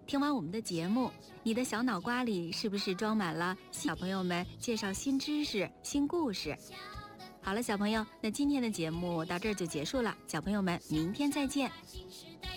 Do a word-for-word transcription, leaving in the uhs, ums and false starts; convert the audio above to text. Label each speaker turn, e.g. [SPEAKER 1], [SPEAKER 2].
[SPEAKER 1] 听完我们的节目，你的小脑瓜里是不是装满了小朋友们介绍新知识、新故事？好了，小朋友，那今天的节目到这儿就结束了，小朋友们，明天再见。